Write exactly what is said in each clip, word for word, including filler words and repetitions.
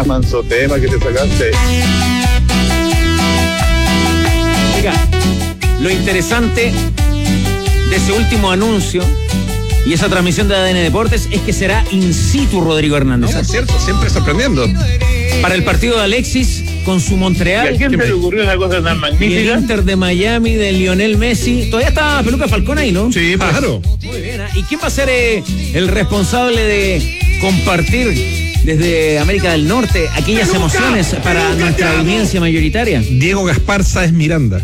manso tema que te sacaste. Oiga, lo interesante de ese último anuncio y esa transmisión de A D N Deportes es que será in situ Rodrigo Hernández. No, es cierto, siempre sorprendiendo. Para el partido de Alexis con su Montreal. ¿Y a quién se le ocurrió esa cosa tan Y magnífica? el Inter de Miami de Lionel Messi. Todavía está Peluca Falcón ahí, ¿no? Sí, pues. Claro. Muy bien. ¿eh? ¿Y quién va a ser eh, el responsable de compartir desde América del Norte aquellas emociones para nuestra audiencia mayoritaria? Diego Gaspar Sáez Miranda.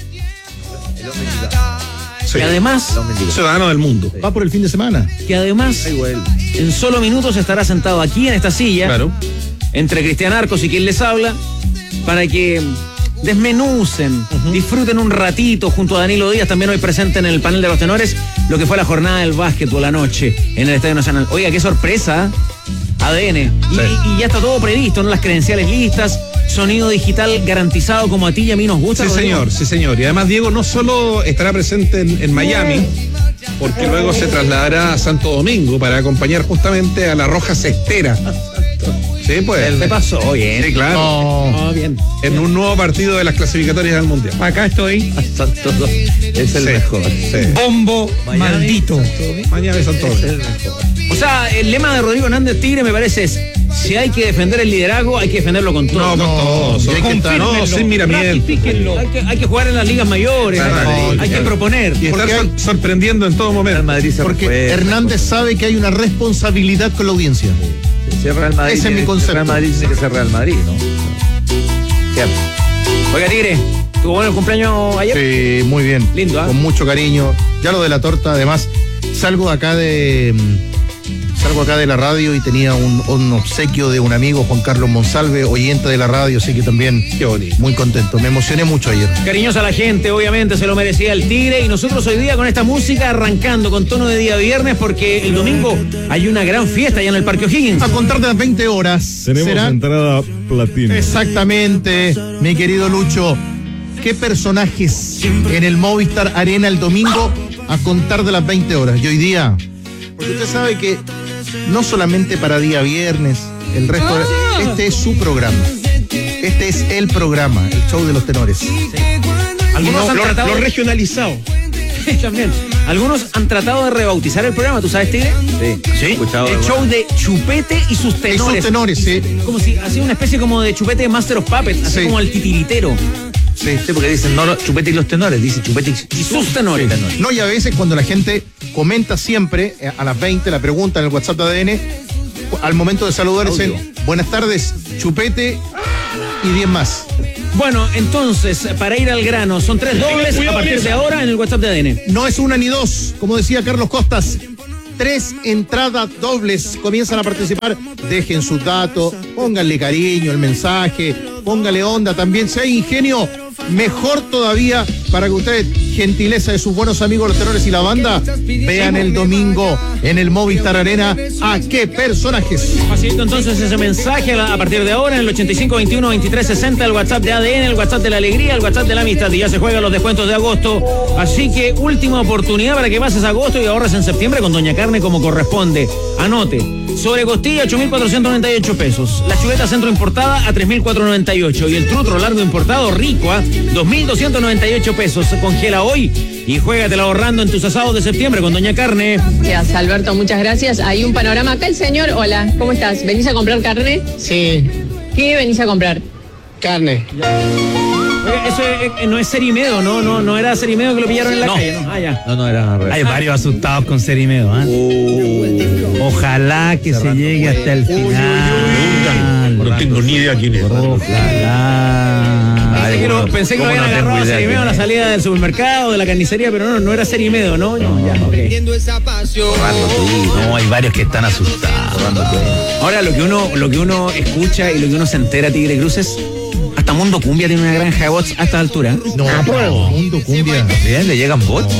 Sí. Que además, ciudadano del mundo. Va por el fin de semana. que además en solo minutos estará sentado aquí en esta silla, Claro. entre Cristian Arcos y quien les habla, para que desmenucen, uh-huh. disfruten un ratito junto a Danilo Díaz, también hoy presente en el panel de los tenores, lo que fue la jornada del básquetbol anoche en el Estadio Nacional. Oiga, qué sorpresa, A D N. Y, Sí. y- y ya está todo previsto, ¿no? Las credenciales listas, sonido digital garantizado como a ti y a mí nos gusta. Sí, Rodrigo. señor, sí, señor. Y además Diego no solo estará presente en, en Miami, porque luego se trasladará a Santo Domingo para acompañar justamente a la Roja Cestera. Sí, pues. ¿Qué pasó? Bien. Sí, claro. Oh, bien. En un nuevo partido de las clasificatorias del Mundial. Acá estoy. Es el mejor. Sí. Bombo maldito. Miami Santo Domingo. O sea, el lema de Rodrigo Hernández Tigre me parece es: si hay que defender el liderazgo, hay que defenderlo con todo. No, con todo. y hay que estar- No, sin miramiento. Hay que, hay que jugar en las ligas mayores, Claro, hay, claro. hay que proponer. Y estar Porque hay- sor- sorprendiendo en todo momento. Porque Hernández sabe que hay una responsabilidad con la audiencia. Si es Real Madrid, Ese es mi tiene- concepto. Real Madrid tiene que ser Real Madrid, ¿no? Cierto. Oiga, Tigre, ¿tuvo bueno el cumpleaños ayer? Sí, muy bien. Lindo, ¿ah? Con mucho cariño. Ya lo de la torta, además, salgo de acá de. Salgo acá de la radio y tenía un, un obsequio de un amigo, Juan Carlos Monsalve, oyente de la radio, así que también Qué bonito. muy contento. Me emocioné mucho ayer. Cariñosa a la gente, obviamente, se lo merecía el Tigre. Y nosotros hoy día con esta música arrancando con tono de día viernes, porque el domingo hay una gran fiesta allá en el Parque O'Higgins. A contar de las veinte horas. será- entrada platina. Exactamente, mi querido Lucho. ¿Qué personajes en el Movistar Arena el domingo a contar de las veinte horas? Y hoy día, porque usted sabe que no solamente para día viernes, el resto de, este es su programa. Este es el programa, el show de los tenores. Algunos no, han Lo, tratado lo de- regionalizado. también. Algunos han tratado de rebautizar el programa, ¿tú sabes, Tigre? Sí, Sí. he escuchado El algo. show de Chupete y sus Y tenores. sus tenores, sí. Como si hacía una especie como de Chupete de Master of Puppets, así Sí. como el titiritero. Sí. Sí, porque dicen no, no, Chupete y los tenores, dice Chupete y, Y sus tenores. No, y a veces cuando la gente comenta siempre eh, a las veinte la pregunta en el WhatsApp de A D N, al momento de saludar dicen, buenas tardes, Chupete y diez más. Bueno, entonces, para ir al grano, son tres dobles a partir de ahora en el WhatsApp de A D N. No es una ni dos, como decía Carlos Costas. Tres entradas dobles comienzan a participar. Dejen sus datos, pónganle cariño, el mensaje, póngale onda también. Si hay ingenio, mejor todavía para que ustedes, gentileza de sus buenos amigos los tenores y la banda, vean el domingo en el Movistar Arena a qué personajes. Facilito entonces ese mensaje a, la- a partir de ahora en el ochenta y cinco veintiuno veintitrés sesenta, el WhatsApp de A D N, el WhatsApp de la alegría, el WhatsApp de la amistad. Y ya se juegan los descuentos de agosto. Así que última oportunidad para que pases agosto y ahorres en septiembre con Doña Carne como corresponde. Anote. Sobre costilla, ocho mil cuatrocientos noventa y ocho pesos. La chuleta centro importada a tres mil cuatrocientos noventa y ocho. Y el trutro largo importado rico a dos mil doscientos noventa y ocho pesos. Congela hoy y juégatela ahorrando en tus asados de septiembre con Doña Carne. Gracias, Alberto, muchas gracias. Hay un panorama acá. El señor, hola, ¿cómo estás? ¿Venís a comprar carne? Sí, ¿Qué venís a comprar? carne. Oiga, eso es- eh, no es Serimedo, ¿no? No, no era Serimedo que lo pillaron en la No. calle, ¿no? Ah, ya. No, no, era real. Hay varios asustados con Serimedo, ¿ah? Ojalá que se llegue hasta el final. No tengo ni idea quién es. Ojalá. Pensé que lo, pensé que lo ¿Cómo habían no tengo agarrado a idea Serimedo quién a la es? salida del supermercado, de la carnicería, pero no, no era Serimedo, ¿no? No, ya, ok. No, hay varios que están asustados. Ahora, lo que uno, lo que uno escucha y lo que uno se entera, Tigre Cruces, hasta Mundo Cumbia tiene una granja de bots a esta altura. No, Mundo Cumbia. Bien, le llegan bots.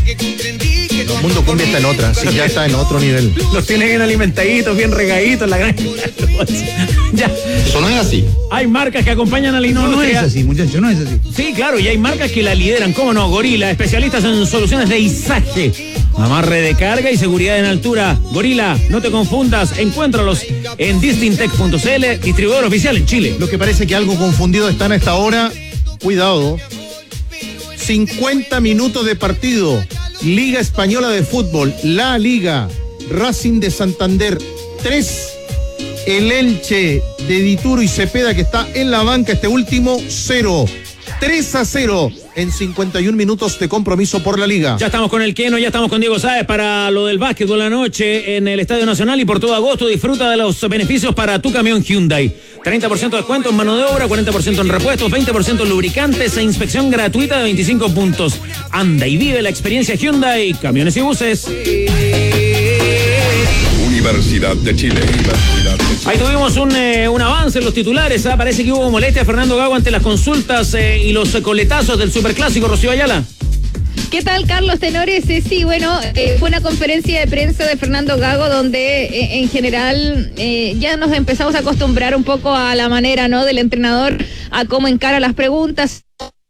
Mundo Cumbia está en otra, sí, ya está en otro nivel. Los tiene bien alimentaditos, bien regaditos, la granja de bots. Ya. Eso no es así. Hay marcas que acompañan a la industria. muchachos, no es así. Sí, claro, y hay marcas que la lideran, cómo no, Gorila, especialistas en soluciones de izaje. Amarre de carga y seguridad en altura. Gorila, no te confundas. Encuéntralos en distintec punto c l, distribuidor oficial en Chile. Lo que parece que algo confundido están a esta hora. Cuidado. cincuenta minutos de partido. Liga Española de Fútbol. La Liga. Racing de Santander. tres. El Elche de Dituro y Cepeda, que está en la banca, este último, cero. tres a cero en cincuenta y un minutos de compromiso por la Liga. Ya estamos con el Keno, ya estamos con Diego Sáez para lo del básquetbol la noche en el Estadio Nacional, y por todo agosto disfruta de los beneficios para tu camión Hyundai. treinta por ciento de descuento en mano de obra, cuarenta por ciento en repuestos, veinte por ciento en lubricantes e inspección gratuita de veinticinco puntos. Anda y vive la experiencia Hyundai, camiones y buses. Universidad de Chile. Universidad de Chile. Ahí tuvimos un, eh, un avance en los titulares. ¿eh? Parece que hubo molestia a Fernando Gago ante las consultas eh, y los coletazos del Superclásico. Rocío Ayala. ¿Qué tal, Carlos Tenores? Eh, sí, bueno, eh, fue una conferencia de prensa de Fernando Gago donde eh, en general eh, ya nos empezamos a acostumbrar un poco a la manera, ¿no?, del entrenador, a cómo encara las preguntas.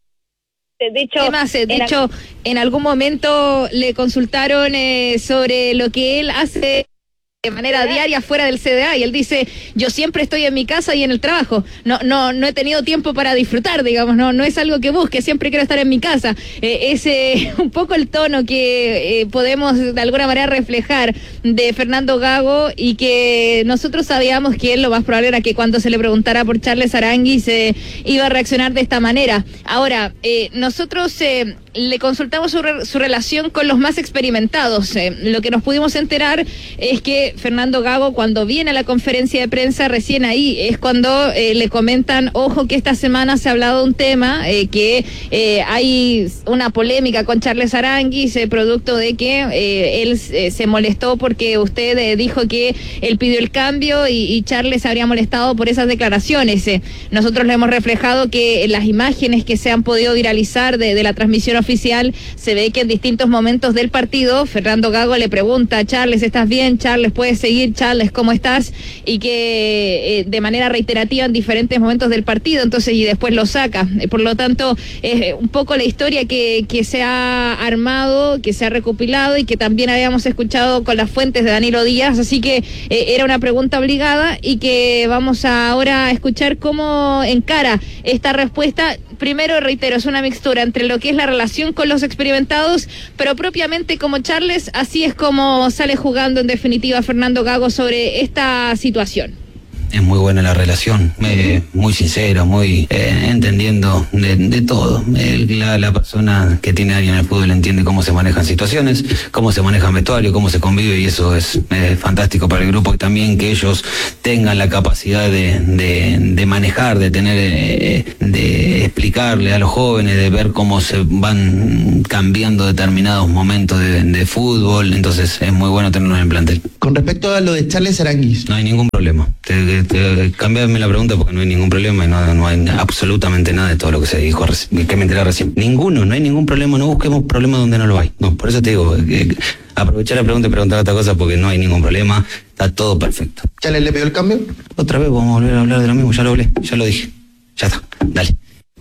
De hecho, Además, de en, hecho en algún momento le consultaron eh, sobre lo que él hace de manera diaria fuera del C D A, y él dice: yo siempre estoy en mi casa y en el trabajo, no no no he tenido tiempo para disfrutar, digamos, no no es algo que busque, siempre quiero estar en mi casa. Eh, es eh, un poco el tono que eh, podemos de alguna manera reflejar de Fernando Gago, y que nosotros sabíamos que él lo más probable era que cuando se le preguntara por Charles Aranguis se iba a reaccionar de esta manera. Ahora, eh, nosotros eh, le consultamos su, re, su relación con los más experimentados. Eh, lo que nos pudimos enterar es que Fernando Gago, cuando viene a la conferencia de prensa, recién ahí es cuando eh, le comentan: ojo que esta semana se ha hablado de un tema, eh, que eh, hay una polémica con Charles Aranguis, eh, producto de que eh, él eh, se molestó porque usted eh, dijo que él pidió el cambio, y, y Charles se habría molestado por esas declaraciones. Eh, nosotros le hemos reflejado que en las imágenes que se han podido viralizar de, de la transmisión oficial se ve que en distintos momentos del partido Fernando Gago le pregunta: Charles, ¿estás bien? Charles, ¿puedes seguir? Charles, ¿cómo estás? Y que eh, de manera reiterativa en diferentes momentos del partido, entonces, y después lo saca. Eh, por lo tanto, es eh, un poco la historia que, que se ha armado, que se ha recopilado, y que también habíamos escuchado con las fuentes de Danilo Díaz, así que eh, era una pregunta obligada, y que vamos a ahora a escuchar cómo encara esta respuesta. Primero, reitero, es una mixtura entre lo que es la relación con los experimentados, pero propiamente como Charles, así es como sale jugando en definitiva Fernando Gago sobre esta situación. Es muy buena la relación, eh, muy sincero, muy eh, entendiendo de, de todo. Eh, la, la persona que tiene a alguien en el fútbol entiende cómo se manejan situaciones, cómo se maneja el vestuario, cómo se convive, y eso es eh, fantástico para el grupo, y también que ellos tengan la capacidad de, de, de manejar, de tener, eh, de explicarle a los jóvenes, de ver cómo se van cambiando determinados momentos de, de fútbol. Entonces es muy bueno tenerlos en el plantel. Con respecto a lo de Charles Aranguis, no hay ningún problema. Te, te, te, cambiame la pregunta, porque no hay ningún problema, y no, no hay absolutamente nada de todo lo que se dijo, que me enteré recién. Ninguno, no hay ningún problema, no busquemos problemas donde no lo hay. No, por eso te digo, eh, aprovechar la pregunta y preguntar otra cosa, porque no hay ningún problema, está todo perfecto. ¿Charles le pidió el cambio? Otra vez vamos a volver a hablar de lo mismo, ya lo hablé, ya lo dije. Ya está, dale.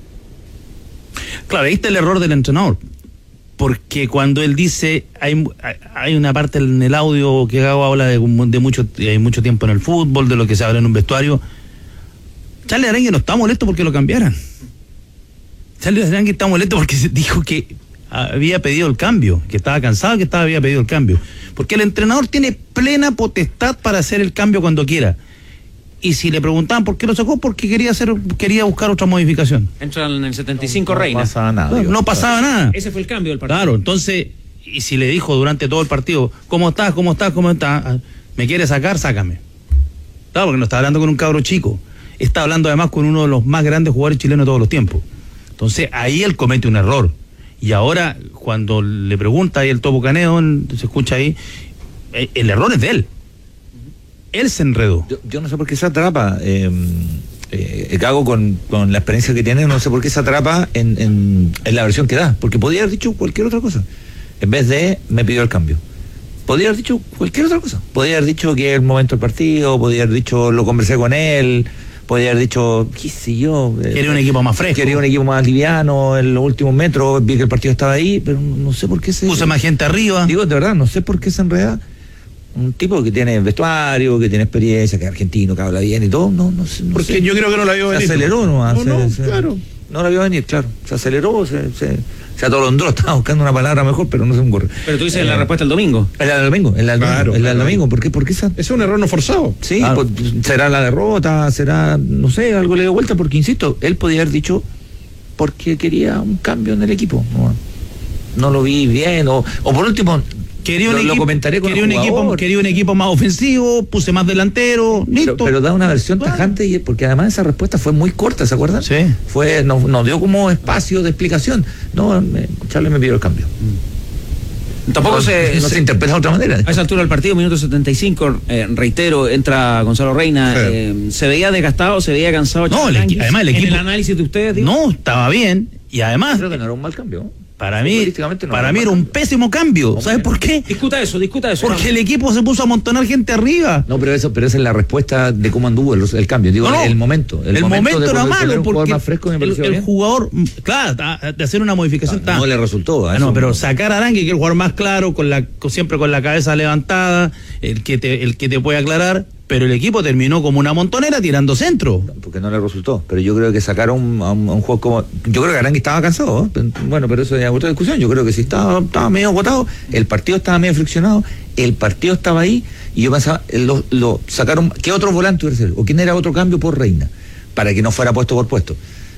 Claro, ahí está el error del entrenador. Porque cuando él dice, hay, hay una parte en el audio que Gago habla de, de mucho, de mucho tiempo en el fútbol, de lo que se habla en un vestuario. Charles Aranguis no está molesto porque lo cambiaran. Charles Aranguis está molesto porque dijo que había pedido el cambio, que estaba cansado, que estaba, había pedido el cambio. Porque el entrenador tiene plena potestad para hacer el cambio cuando quiera. Y si le preguntaban por qué lo sacó, porque quería hacer, quería buscar otra modificación. Entra en el setenta y cinco, no, Reina. No pasaba nada. No, digo, no pasaba claro. nada. Ese fue el cambio del partido. Claro, entonces, y si le dijo durante todo el partido: ¿cómo estás? ¿Cómo estás? ¿Cómo estás? ¿Me quieres sacar? Sácame. Claro, porque no está hablando con un cabro chico. Está hablando además con uno de los más grandes jugadores chilenos de todos los tiempos. Entonces, ahí él comete un error. Y ahora, cuando le pregunta ahí el Topo Caneo, se escucha ahí, el error es de él. Él se enredó. Yo, yo no sé por qué se atrapa. Eh, eh, Gago, con, con la experiencia que tiene, no sé por qué se atrapa en, en, en la versión que da. Porque podría haber dicho cualquier otra cosa. En vez de, me pidió el cambio. Podría haber dicho cualquier otra cosa. Podría haber dicho que es el momento del partido, podría haber dicho, lo conversé con él. podía haber dicho, qué sé yo. Quería un equipo más fresco. Quería un equipo más liviano en los últimos metros, vi que el partido estaba ahí, pero no sé por qué se... Puse más gente arriba. Digo, de verdad, no sé por qué se enreda. Un tipo que tiene vestuario, que tiene experiencia, que es argentino, que habla bien y todo, no, no sé. No Porque sé. yo creo que no la vio venir. Se aceleró nomás. No, no, se, se, claro. No la vio venir, claro. Se aceleró, se, se, se atolondró, estaba buscando una palabra mejor, pero no se me ocurre. Pero tú dices eh, la respuesta el domingo. En la del domingo, en la del Claro, domingo, en la del claro. domingo. ¿Por qué? ¿Por qué esa? Es un error no forzado. Sí, Claro. pues, será la derrota, será, no sé, algo le dio vuelta, porque insisto, él podía haber dicho porque quería un cambio en el equipo. No, no lo vi bien, o, o por último, Quería un, lo, equipo, lo comentaré con quería, el un equipo, jugador. quería un equipo más ofensivo, puse más delantero, listo. Pero, pero da una versión Claro. tajante, y porque además esa respuesta fue muy corta, ¿se acuerdan? Sí. Fue, nos, nos dio como espacio de explicación. No, me, Charles me pidió el cambio. Tampoco no, se, no se, se interpreta de otra manera. A esa altura del partido, minuto setenta y cinco, eh, reitero, entra Gonzalo Reina. Sí. Eh, se veía desgastado, se veía cansado. No, el Charanqui. equi- además el En equipo- el análisis de ustedes, digo. No, estaba bien. Y además, Creo que no era un mal cambio. para mí, Futbolísticamente no para era mí un era mal un cambio. pésimo cambio. ¿Cómo ¿Sabes que? por qué? Discuta eso, discuta eso. Porque el equipo se puso a amontonar gente arriba. No, pero eso, pero esa es la respuesta de cómo anduvo el, el cambio. Digo, No, no. el momento. El, momento, de era poder tener malo un jugador porque más fresco me el, pareció el bien. jugador, mm, claro, ta- de hacer una modificación Ah, está- no le resultó. a Ah, eso no, pero no. sacar a Arangui, que es el jugador más claro, con la, con- siempre con la cabeza levantada, el que te, el que te puede aclarar, pero el equipo terminó como una montonera tirando centro. Porque no le resultó. Pero yo creo que sacaron a un, a un juego como. Yo creo que Arangui estaba cansado. ¿eh? Bueno, pero eso es otra discusión. Yo creo que sí estaba, estaba medio agotado. El partido estaba medio friccionado. El partido estaba ahí. Y yo pensaba, eh, lo, lo sacaron. ¿Qué otro volante hubiera sido? ¿O quién era otro cambio por Reina? Para que no fuera puesto por puesto.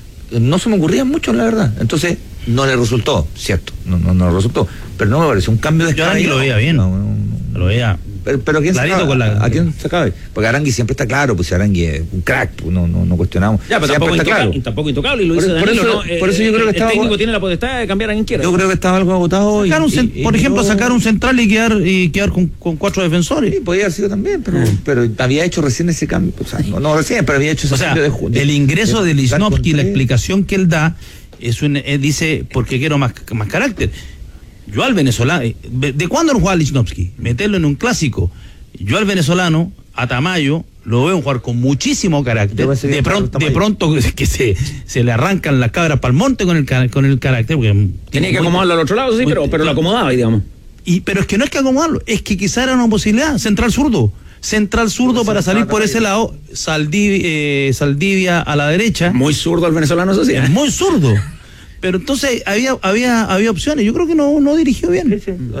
No se me ocurrían mucho, la verdad. Entonces, no le resultó, cierto. No, no, no le resultó. Pero no me pareció un cambio de Yo a Arangui lo veía bien. No, no, no. Lo veía. Pero, pero ¿a quién Clarito sacaba? con la- ¿A quién sacaba? Porque Arangui siempre está claro, pues si Arangui es un crack, pues no, no, no cuestionamos. Ya, pero Siempre tampoco está intocable, claro. tampoco intocable, y lo Por- dice por Danilo, eso- ¿no? Eh, por eso yo creo que el estaba- técnico tiene la potestad de cambiar a quien quiera. Yo creo que estaba algo agotado. Sacar un y, cen- y- por y ejemplo, yo- sacar un central y quedar, y quedar con, con cuatro defensores. Sí, podía haber sido también, pero, pero había hecho recién ese cambio. O sea, no, no recién, pero había hecho ese O sea, cambio de, ju- de- el ingreso de de jugar Lichnowsky, con la tres. explicación que él da, es un, eh, dice, porque quiero más, más carácter. Yo al venezolano, eh, ¿de cuándo no jugaba Lichnowsky? Meterlo en un clásico. Yo al venezolano, a Tamayo, lo veo jugar con muchísimo carácter. Yo pensé que De, era pronto, Tamayo. de pronto que se, se le arrancan las cabras para el monte con el, ca- con el carácter. porque- Tenía que muy- acomodarlo al otro lado, sí, muy- pero, pero lo acomodaba, digamos. Y, pero es que no es que acomodarlo, es que quizá era una posibilidad. Central zurdo. Central zurdo para salir por ese lado. Saldiv- eh, Saldivia a la derecha. Muy zurdo el venezolano, eso sí. ¿eh? Muy zurdo. Pero entonces había había había opciones. Yo creo que no, no dirigió bien.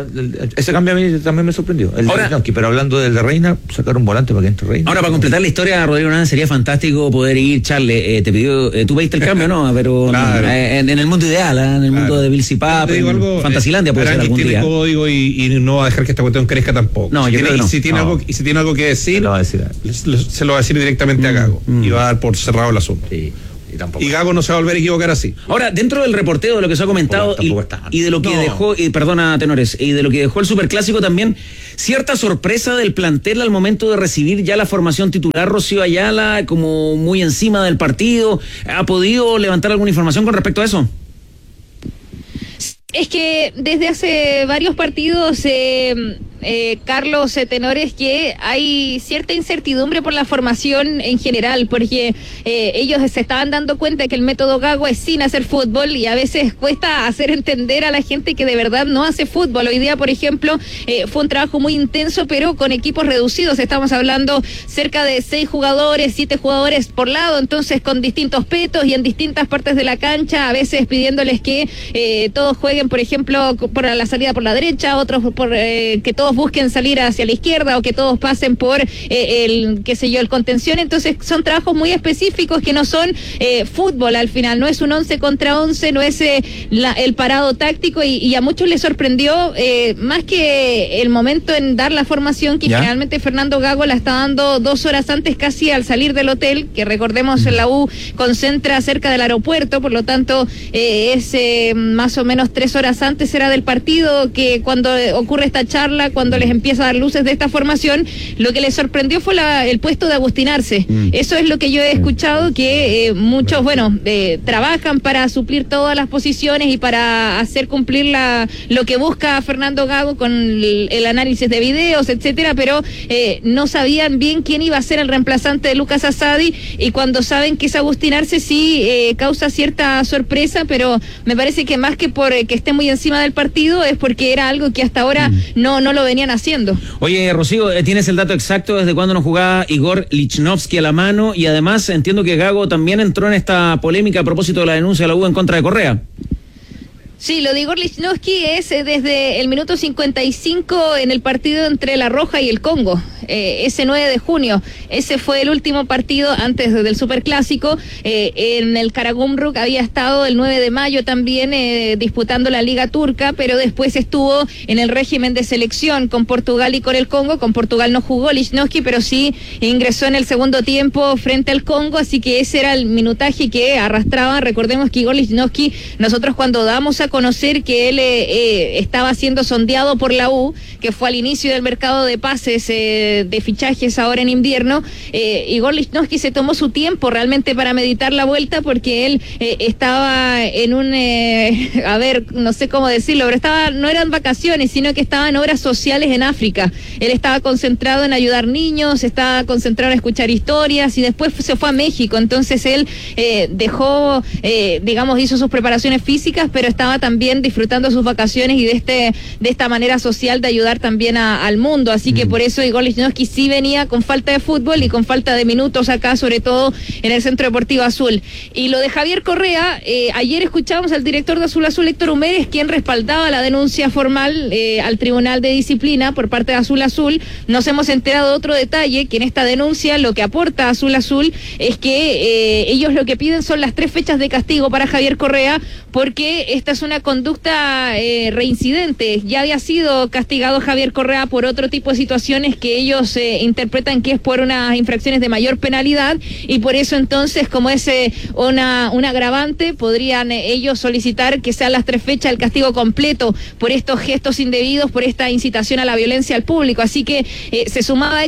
Ese cambio a mí también me sorprendió. El de Ahora- Lichnowsky, pero hablando del de Reina, sacar un volante para que entre Reina. Ahora, para completar la historia, Rodrigo Hernández, sería fantástico poder ir, Charles, eh, te pidió, eh, tú pediste el cambio, ¿no? Pero Claro. eh, en, en el mundo ideal, ¿eh? En el Claro. mundo de Bill Cipap, Te digo en algo, Fantasilandia eh, puede ser Arangui algún tiene día. código y, y no va a dejar que esta cuestión crezca tampoco. No, si yo tiene, creo que no. y si tiene No. algo, y si tiene algo que decir, Se lo va a decir. le- le- se lo va a decir directamente a Gago. Y va a dar por cerrado el asunto. Sí, y tampoco. Y Gago no se va a volver a equivocar así. Ahora, dentro del reporteo de lo que se ha comentado Tampoco- y, tampoco está. y de lo que No. dejó, y perdona, Tenores, y de lo que dejó el Superclásico también, cierta sorpresa del plantel al momento de recibir ya la formación titular, Rocío Ayala, como muy encima del partido. ¿Ha podido levantar alguna información con respecto a eso? Es que desde hace varios partidos, eh, eh, Carlos eh, Tenores, que hay cierta incertidumbre por la formación en general, porque eh, ellos se estaban dando cuenta que el método Gago es sin hacer fútbol y a veces cuesta hacer entender a la gente que de verdad no hace fútbol. Hoy día, por ejemplo, eh, fue un trabajo muy intenso, pero con equipos reducidos. Estamos hablando cerca de seis jugadores, siete jugadores por lado, entonces con distintos petos y en distintas partes de la cancha, a veces pidiéndoles que eh, todos jueguen, por ejemplo, por la salida por la derecha, otros por eh, que todos busquen salir hacia la izquierda o que todos pasen por eh, el, qué sé yo, el contención. Entonces son trabajos muy específicos que no son eh, fútbol al final, no es un once contra once, no es eh, la, el parado táctico y, y a muchos les sorprendió eh, más que el momento en dar la formación, que ¿Ya? generalmente Fernando Gago la está dando dos horas antes casi al salir del hotel, que recordemos en la U concentra cerca del aeropuerto, por lo tanto eh, es eh, más o menos tres horas antes era del partido, que cuando eh, ocurre esta charla, cuando cuando les empieza a dar luces de esta formación, lo que les sorprendió fue la, el puesto de Agustín Arce. Mm. Eso es lo que yo he escuchado, que eh, muchos, bueno, eh, trabajan para suplir todas las posiciones y para hacer cumplir la, lo que busca Fernando Gago con el, el análisis de videos, etcétera, pero eh, no sabían bien quién iba a ser el reemplazante de Lucas Asadi, y cuando saben que es Agustín Arce sí eh, causa cierta sorpresa, pero me parece que más que por eh, que esté muy encima del partido es porque era algo que hasta ahora mm. no, no lo venían haciendo. Oye, Rocío, ¿tienes el dato exacto desde cuándo nos jugaba Igor Lichnowsky a la mano? Y además entiendo que Gago también entró en esta polémica a propósito de la denuncia de la U en contra de Correa. Sí, lo de Igor Lichnowsky es eh, desde el minuto cincuenta y cinco en el partido entre La Roja y el Congo, eh, ese nueve de junio. Ese fue el último partido antes del Superclásico. Eh, en el Karagümrük había estado el nueve de mayo también eh, disputando la Liga Turca, pero después estuvo en el régimen de selección con Portugal y con el Congo. Con Portugal no jugó Lichnowsky, pero sí ingresó en el segundo tiempo frente al Congo, así que ese era el minutaje que arrastraba. Recordemos que Igor Lichnowsky, nosotros cuando damos a conocer que él eh, eh, estaba siendo sondeado por la U, que fue al inicio del mercado de pases eh, de fichajes ahora en invierno, eh, Igor Lichnowsky se tomó su tiempo realmente para meditar la vuelta, porque él eh, estaba en un eh, a ver, no sé cómo decirlo, pero estaba, no eran vacaciones, sino que estaba en obras sociales en África. Él estaba concentrado en ayudar niños, estaba concentrado en escuchar historias, y después se fue a México. Entonces él eh, dejó, eh, digamos, hizo sus preparaciones físicas, pero estaba también disfrutando sus vacaciones y de este de esta manera social de ayudar también a, al mundo. Así que mm. por eso Igor Lichnowsky sí venía con falta de fútbol y con falta de minutos acá, sobre todo en el Centro Deportivo Azul. Y lo de Javier Correa, eh, ayer escuchábamos al director de Azul Azul, Héctor Humérez, quien respaldaba la denuncia formal eh, al Tribunal de Disciplina por parte de Azul Azul. Nos hemos enterado de otro detalle, que en esta denuncia lo que aporta Azul Azul es que eh, ellos lo que piden son las tres fechas de castigo para Javier Correa, porque esta es una conducta eh, reincidente. Ya había sido castigado Javier Correa por otro tipo de situaciones que ellos eh, interpretan que es por unas infracciones de mayor penalidad, y por eso entonces, como es eh, una, un agravante, podrían eh, ellos solicitar que sean las tres fechas el castigo completo por estos gestos indebidos, por esta incitación a la violencia al público. Así que eh, se sumaba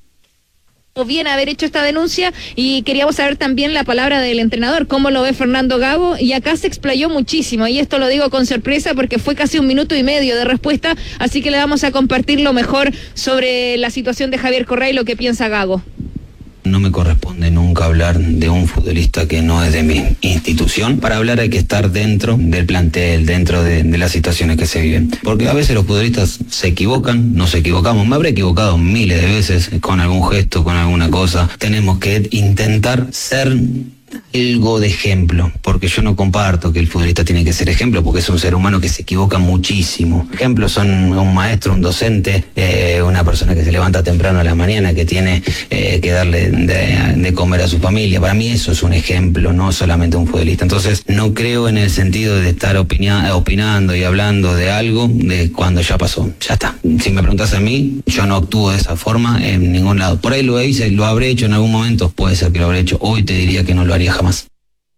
bien haber hecho esta denuncia, y queríamos saber también la palabra del entrenador, cómo lo ve Fernando Gago, y acá se explayó muchísimo, y esto lo digo con sorpresa porque fue casi un minuto y medio de respuesta, así que le vamos a compartir lo mejor sobre la situación de Javier Correa y lo que piensa Gago. No me corresponde nunca hablar de un futbolista que no es de mi institución. Para hablar hay que estar dentro del plantel, dentro de, de las situaciones que se viven. Porque a veces los futbolistas se equivocan, nos equivocamos. Me habré equivocado miles de veces con algún gesto, con alguna cosa. Tenemos que intentar ser algo de ejemplo, porque yo no comparto que el futbolista tiene que ser ejemplo, porque es un ser humano que se equivoca muchísimo. Ejemplos son un maestro, un docente, eh, una persona que se levanta temprano a la mañana, que tiene eh, que darle de, de comer a su familia. Para mí eso es un ejemplo, no solamente un futbolista. Entonces no creo en el sentido de estar opina, opinando y hablando de algo de cuando ya pasó. Ya está. Si me preguntas a mí, yo no actúo de esa forma en ningún lado. Por ahí lo hice, lo habré hecho en algún momento, puede ser que lo habré hecho. Hoy te diría que no lo haría jamás.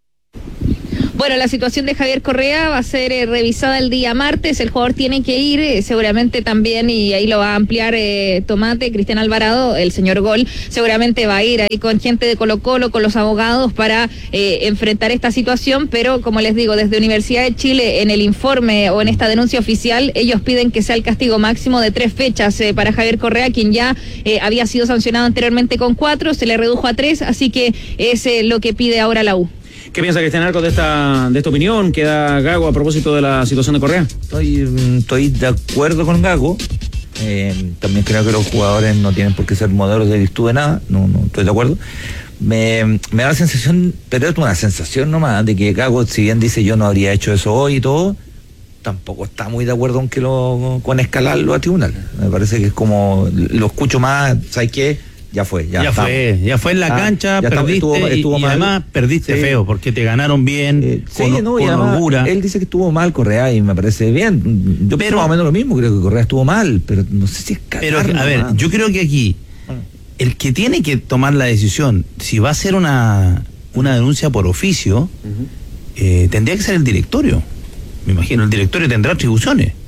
Bueno, la situación de Javier Correa va a ser eh, revisada el día martes. El jugador tiene que ir eh, seguramente también, y ahí lo va a ampliar eh, Tomate, Cristian Alvarado, el señor Gol, seguramente va a ir ahí con gente de Colo Colo, con los abogados para eh, enfrentar esta situación, pero como les digo, desde Universidad de Chile, en el informe o en esta denuncia oficial, ellos piden que sea el castigo máximo de tres fechas eh, para Javier Correa, quien ya eh, había sido sancionado anteriormente con cuatro, se le redujo a tres, así que es eh, lo que pide ahora la U. ¿Qué piensa Cristian Arcos de esta, de esta opinión que da Gago a propósito de la situación de Correa? Estoy, estoy de acuerdo con Gago. Eh, también creo que los jugadores no tienen por qué ser modelos de virtud de nada. No, no estoy de acuerdo. Me, me da la sensación, pero es una sensación nomás, de que Gago, si bien dice yo no habría hecho eso hoy y todo, tampoco está muy de acuerdo con, que lo, con escalarlo a tribunal. Me parece que es como, lo escucho más, ¿sabes qué? Ya fue, ya, ya fue, ya fue en la ah, cancha, perdiste estuvo, estuvo y, y además perdiste sí. feo, porque te ganaron bien, eh, con, sí, no, con y además, holgura. Él dice que estuvo mal Correa y me parece bien. Yo pero más o menos lo mismo, creo que Correa estuvo mal, pero no sé si es Pero a ver, más. Yo creo que aquí el que tiene que tomar la decisión, si va a ser una, una denuncia por oficio, uh-huh. eh, tendría que ser el directorio. Me imagino, el directorio tendrá atribuciones.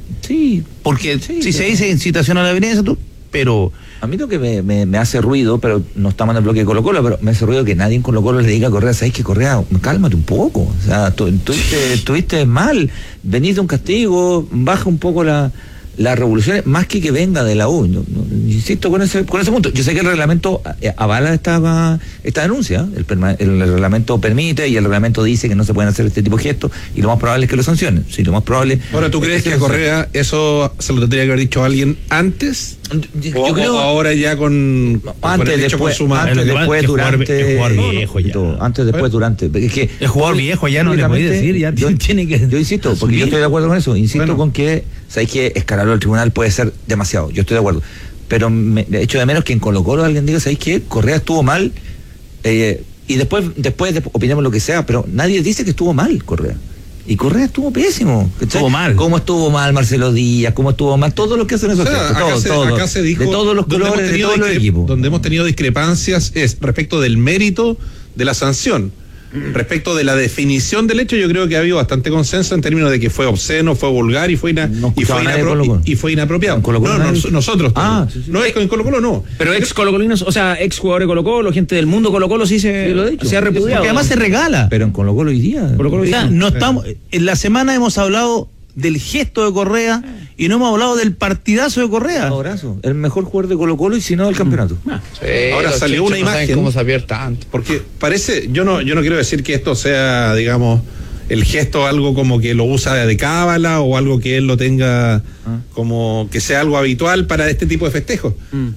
Sí. Porque Sí, si sí. se dice incitación a la violencia, tú, pero A mí lo que me, me, me hace ruido, pero no estamos en el bloque de Colo Colo, pero me hace ruido que nadie en Colo Colo le diga a Correa, ¿sabes qué, Correa? Cálmate un poco. O sea, tú, estuviste, estuviste mal, venís de un castigo, baja un poco la, la revolución, más que que venga de la U. No, no, insisto con ese, con ese punto. Yo sé que el reglamento avala esta, esta denuncia, el, perma, el reglamento permite y el reglamento dice que no se pueden hacer este tipo de gestos y lo más probable es que lo sancionen. Sí, lo más probable. Ahora, ¿tú crees que a Correa eso se lo tendría que haber dicho alguien antes? Yo, o, yo creo, o ahora ya con, con antes, el hecho después, consumado. antes, Lo que pasa después, es que jugar- durante, es jugar no, viejo ya. todo, antes, después, durante. Es que el jugador viejo ya no le podía decir, ya yo, tiene que. Yo insisto, porque yo estoy de acuerdo con eso, insisto Bueno. con que, sabéis que escalarlo al tribunal puede ser demasiado, yo estoy de acuerdo. Pero me de hecho de menos que en Colo Colo alguien diga, sabéis que Correa estuvo mal, eh, y después, después de, opinamos lo que sea, pero nadie dice que estuvo mal Correa. Y Correa estuvo pésimo. ¿Cachai? Estuvo mal. ¿Cómo estuvo mal Marcelo Díaz? ¿Cómo estuvo mal? Todos los que hacen esos O sea, gestos, acá, todos, se, todos. acá se dijo, de todos los donde hemos colores, de tenido todos los discre- equipos. Donde hemos tenido discrepancias es respecto del mérito de la sanción. Respecto de la definición del hecho, yo creo que ha habido bastante consenso en términos de que fue obsceno, fue vulgar y fue, ina- No y, fue escuchaba nadie de inapro- Colo Colo. y, y fue inapropiado. En Colo Colo no, no, nadie- nosotros. Ah, no, sí, sí. no es que en Colo Colo no. Pero ex colocolinos, o sea, ex jugadores de Colo Colo, gente del mundo Colo Colo sí se, Sí, lo he dicho. se ha repudiado. Porque además se regala. Pero en Colo Colo hoy día. Colo Colo O sea, no estamos, en la semana hemos hablado del gesto de Correa y no hemos hablado del partidazo de Correa. Abrazo. El mejor jugador de Colo Colo y si no del campeonato. Ahora salió una imagen. ¿Cómo sabía tanto? Porque parece, yo no, yo no quiero decir que esto sea, digamos, el gesto algo como que lo usa de cábala o algo que él lo tenga Ah. como que sea algo habitual para este tipo de festejos.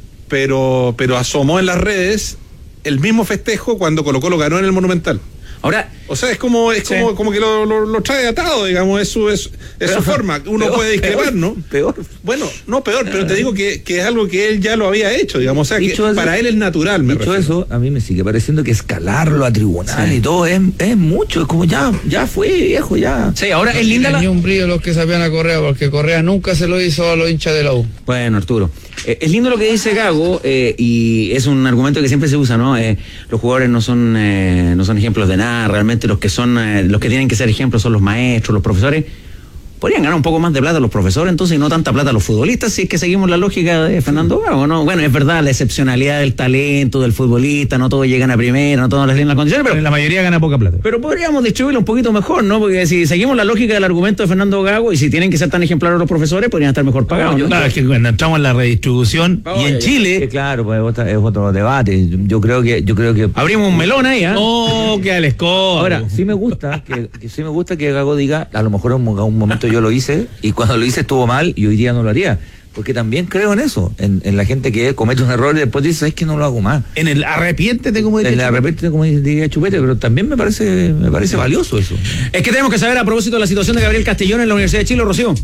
Pero, pero asomó en las redes el mismo festejo cuando Colo Colo ganó en el Monumental. Ahora, O sea, es como, es Sí. como, como que lo, lo, lo trae atado, digamos, es su, es, es su forma. Uno Peor, puede discrepar, peor, ¿no? Peor. Bueno, no peor, pero te digo que, que es algo que él ya lo había hecho, digamos, o sea, que Dicho eso- para él es natural, me Dicho refiero. eso, a mí me sigue pareciendo que escalarlo a tribunal y todo es, es mucho. Es como ya, ya fue, viejo, ya. sí, ahora es linda la... Ni un brillo los que sabían a Correa, porque Correa nunca se lo hizo a los hinchas de la U. Bueno, Arturo, eh, es lindo lo que dice Gago eh, y es un argumento que siempre se usa, ¿no? Eh, los jugadores no son eh, no son ejemplos de nada, realmente los que son eh, los que tienen que ser ejemplos son los maestros, los profesores. Podrían ganar un poco más de plata los profesores, entonces, y no tanta plata los futbolistas, si es que seguimos la lógica de Fernando Gago, ¿no? Bueno, es verdad, la excepcionalidad del talento del futbolista, no todos llegan a primera, no todos les tienen las condiciones, pero Pero la mayoría gana poca plata. Pero podríamos distribuirlo un poquito mejor, ¿no? Porque si seguimos la lógica del argumento de Fernando Gago y si tienen que ser tan ejemplares los profesores, podrían estar mejor pagados, ¿no? Claro, es que cuando entramos en la redistribución y en Que Chile, claro, pues es otro, es otro debate. Yo creo que, yo creo que. Abrimos un melón ahí, ¿ah? oh, que al escobo. Ahora, sí me gusta que, que sí me gusta que Gago diga, a lo mejor en un, un momento yo lo hice y cuando lo hice estuvo mal y hoy día no lo haría. Porque también creo en eso, en, en la gente que comete un error y después dice, es que no lo hago más. en el arrepiéntete como diría En la Chupete. repente, como diría Chupete, pero también me parece, me parece valioso eso. Es que tenemos que saber a propósito de la situación de Gabriel Castellón en la Universidad de Chile, Rocío.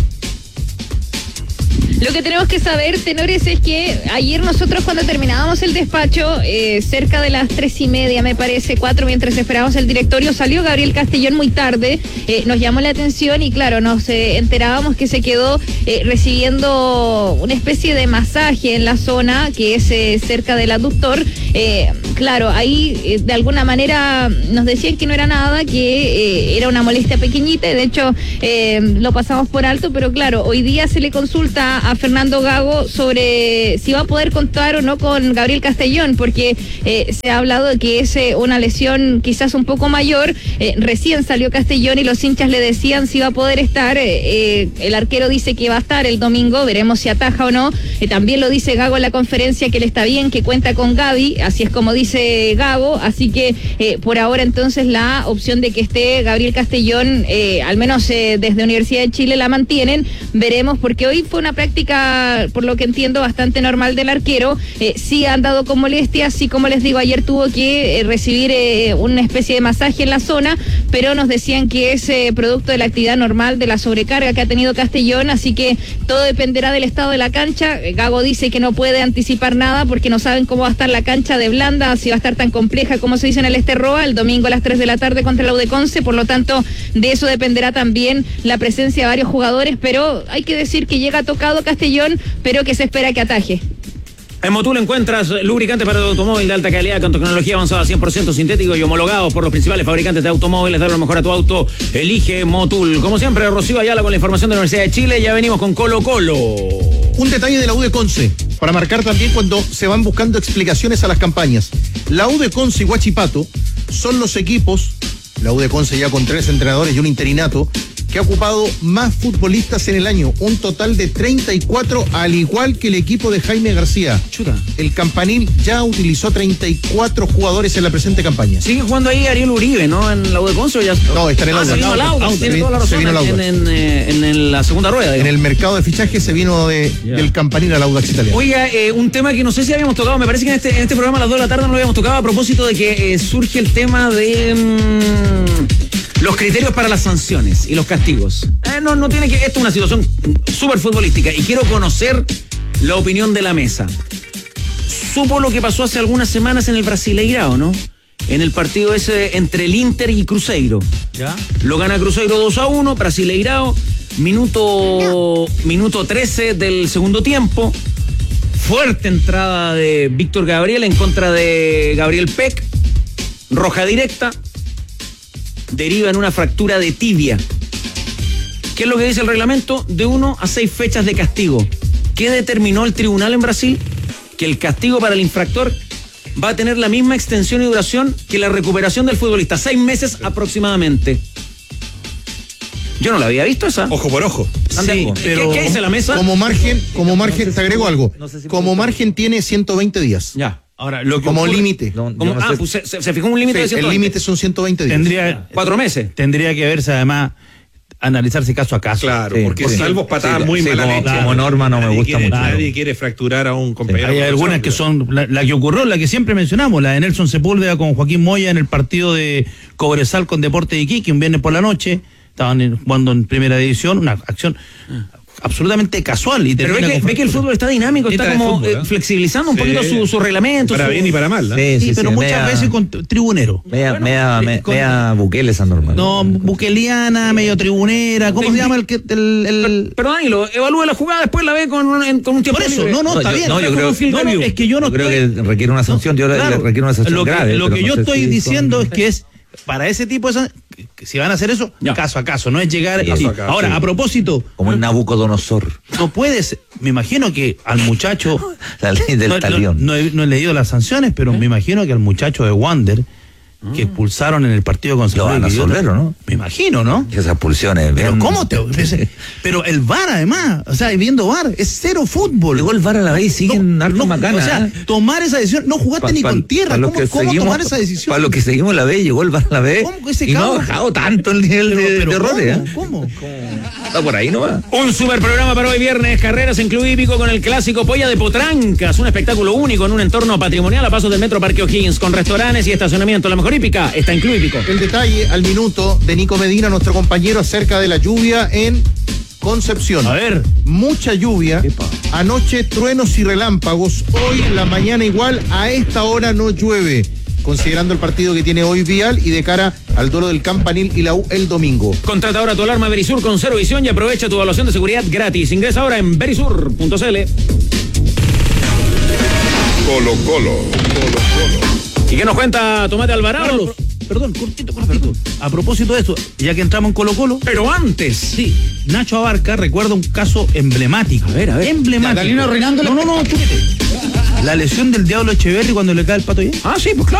Lo que tenemos que saber, tenores, es que ayer nosotros cuando terminábamos el despacho, eh, cerca de las tres y media, me parece, cuatro, mientras esperábamos el directorio, salió Gabriel Castellón muy tarde, eh, nos llamó la atención y claro, nos eh, enterábamos que se quedó eh, recibiendo una especie de masaje en la zona que es eh, cerca del aductor. Eh, claro, ahí eh, de alguna manera nos decían que no era nada, que eh, era una molestia pequeñita y de hecho eh, lo pasamos por alto, pero claro, hoy día se le consulta a Fernando Gago sobre si va a poder contar o no con Gabriel Castellón, porque eh, se ha hablado de que es eh, una lesión quizás un poco mayor. Eh, recién salió Castellón y los hinchas le decían si va a poder estar. Eh, eh, el arquero dice que va a estar el domingo, veremos si ataja o no. Eh, también lo dice Gago en la conferencia, que él está bien, que cuenta con Gaby, así es como dice Gago, así que eh, por ahora entonces la opción de que esté Gabriel Castellón, eh, al menos eh, desde Universidad de Chile la mantienen. Veremos, porque hoy fue una práctica, por lo que entiendo, bastante normal del arquero. Eh, sí han dado con molestias, sí, como les digo, ayer tuvo que eh, recibir eh, una especie de masaje en la zona, pero nos decían que es eh, producto de la actividad normal, de la sobrecarga que ha tenido Castellón, así que todo dependerá del estado de la cancha. Eh, Gago dice que no puede anticipar nada porque no saben cómo va a estar la cancha de Blanda, si va a estar tan compleja como se dice en el Esterroa, el domingo a las tres de la tarde contra la U de Conce, por lo tanto, de eso dependerá también la presencia de varios jugadores, pero hay que decir que llega tocado Castellón, pero que se espera que ataje. En Motul encuentras lubricantes para tu automóvil de alta calidad con tecnología avanzada cien por ciento sintético y homologados por los principales fabricantes de automóviles. Dar lo mejor a tu auto, elige Motul. Como siempre, Rocío Ayala con la información de la Universidad de Chile. Ya venimos con Colo Colo. Un detalle de la U de Conce, para marcar también cuando se van buscando explicaciones a las campañas. La U de Conce y Huachipato son los equipos, la U de Conce ya con tres entrenadores y un interinato, que ha ocupado más futbolistas en el año, un total de treinta y cuatro, al igual que el equipo de Jaime García. Chuta. El Campanil ya utilizó treinta y cuatro jugadores en la presente campaña. Sigue jugando ahí Ariel Uribe, ¿no? En la U de Conce o ya. No, está en el ah, Audax. se vino al Audax, Audax, tiene se toda la vino- se razón, vino al en, Audax. en, eh, en, en la segunda rueda. En digamos. el mercado de fichaje se vino de, Ya. del Campanil al Audax italiano. Oiga, eh, un tema que no sé si habíamos tocado, me parece que en este, en este programa a las dos de la tarde no lo habíamos tocado a propósito de que eh, surge el tema de mm, los criterios para las sanciones y los castigos. Eh, no, no tiene que, esto es una situación súper futbolística y quiero conocer la opinión de la mesa. Supo lo que pasó hace algunas semanas en el Brasileirao, ¿no? En el partido ese entre el Inter y Cruzeiro. ¿Ya? Lo gana Cruzeiro dos a uno, Brasileirao, minuto, minuto trece del segundo tiempo. Fuerte entrada de Víctor Gabriel en contra de Gabriel Peck. Roja directa. Deriva en una fractura de tibia. ¿Qué es lo que dice el reglamento? De uno a seis fechas de castigo. ¿Qué determinó el tribunal en Brasil? Que el castigo para el infractor va a tener la misma extensión y duración que la recuperación del futbolista. Seis meses aproximadamente. Yo no la había visto esa. Ojo por ojo. Anda, Sí, ¿qué- pero- ¿Qué dice la mesa? Como margen, como margen, te agrego algo. no sé si Como margen tiene ciento veinte días. Ya. Ahora, lo que Como ocurre- límite. No, yo Como- no ah, sé- pues se, se- se fijó un límite de Sí, ciento el veinte. límite son ciento veinte días. tendría, Cuatro meses. tendría que verse además, analizarse caso a caso. Claro, Sí, porque sí. salvo patadas Sí, muy sí, mala como- leche. como norma no me Nadie gusta quiere- mucho. Nadie quiere fracturar a un compañero. Hay de algunas que profesión. son, la, la que ocurrió, la que siempre mencionamos, la de Nelson Sepúlveda con Joaquín Moya en el partido de Cobresal con Deportes de Iquique, un viernes por la noche, estaban en- jugando en primera división, una acción absolutamente casual. Y Pero ve termina que, con ve que el fractura. fútbol está dinámico, está Está de como fútbol, eh, ¿eh? flexibilizando un Sí. poquito su, su reglamento. Para su- bien y para mal. ¿no? Sí, Sí, sí, pero sí, muchas media- veces con t- tribunero. Media, Bueno, media, eh, me- con- media Bukele esa norma. No, buqueliana, medio tribunera, ¿cómo Sí. se llama el que el, el- Pero Danilo, evalúa la jugada, después la ve con un, en- con un tiempo Por eso, libre. no, no, No, está yo- bien. no, yo Con creo- un field no, no, review. es que yo no Yo creo estoy- que requiere una sanción, yo le- Claro, le requiere una sanción lo que, grave. lo pero que no yo sé estoy si diciendo son- es que es para ese tipo de san- que- que si van a hacer eso, Ya. caso a caso, no es llegar. Sí, así. caso a caso, Ahora, sí. a propósito, Como el Nabucodonosor, no puedes, me imagino que al muchacho, la ley del no, no- talión. no he, no he leído las sanciones, pero me imagino que al muchacho de Wander, que expulsaron en el partido con Lo van a Quillota, absolver, ¿o no? Me imagino, ¿no? Que esas pulsiones. Pero bien- ¿cómo te...? Pero el V A R además, o sea, viendo V A R, es cero fútbol. Llegó el V A R a la vez y siguen harto macanas, O sea, ¿eh? tomar esa decisión, no jugaste Pa- ni pa- con tierra, pa los ¿cómo, que cómo seguimos- tomar esa decisión? Para lo que seguimos la B, llegó el V A R a la B ¿Cómo que ese y no ha cabo? bajado tanto el nivel Pero- de, pero de errores. ¿eh? ¿cómo? ¿Cómo? Está por ahí, ¿no va? Un super programa para hoy viernes, carreras en Club Hípico con el clásico Polla de Potrancas, un espectáculo único en un entorno patrimonial a pasos del Metro Parque O'Higgins, con restaurantes y estacionamiento. La mejor hípica está en Club Hípico. El detalle al minuto de Nico Medina, nuestro compañero, acerca de la lluvia en Concepción. A ver. Mucha lluvia. Anoche truenos y relámpagos. Hoy en la mañana igual. A esta hora no llueve. Considerando el partido que tiene hoy Vial y de cara al duelo del Campanil y la U el domingo. Contrata ahora tu alarma Verisur con cero visión y aprovecha tu evaluación de seguridad gratis. Ingresa ahora en verisur punto c l. Colo Colo. Colo Colo. ¿Y qué nos cuenta Tomate Alvarado? Carlos, perdón, cortito, cortito. A propósito de esto, ya que entramos en Colo Colo. Pero antes. Sí, Nacho Abarca recuerda un caso emblemático. A ver, a ver. Emblemático. Catalino arruinándole. No, no, no, chúpete. La lesión del Diablo Echeverri cuando le cae el pato ya. Ah, sí, pues claro.